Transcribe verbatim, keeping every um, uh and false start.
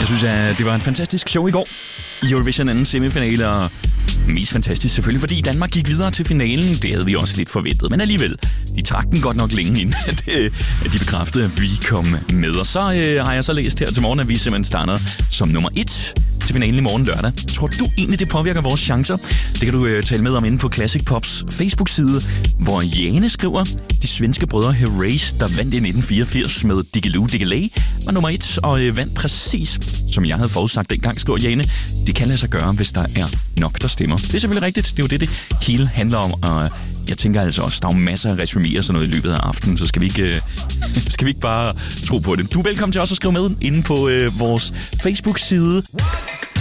synes, at det var en fantastisk show i går i Eurovision anden semifinale, og mest fantastisk selvfølgelig, fordi Danmark gik videre til finalen. Det havde vi også lidt forventet, men alligevel, de trak den godt nok længe ind, at de bekræftede, at vi kom med. Og så øh, har jeg så læst her til morgen, at vi simpelthen starter som nummer et til finalen i morgen lørdag. Tror du egentlig, det påvirker vores chancer? Det kan du øh, tale med om inde på Classic Pops Facebook-side, hvor Jane skriver, de svenske brødre Herreys, der vandt i nitten fireogfirs med Diggiloo Diggiley, var nummer et og øh, vandt præcis, som jeg havde forudsagt dengang, skriver Jane. Det kan lade sig gøre, hvis der er nok, der stemmer. Det er selvfølgelig rigtigt. Det er jo det, det hele handler om. Og jeg tænker altså også, der er masser af resuméer og sådan noget i løbet af aftenen, så skal vi ikke, øh, skal vi ikke bare tro på det. Du er velkommen til også at skrive med inde på øh, vores Facebook-side.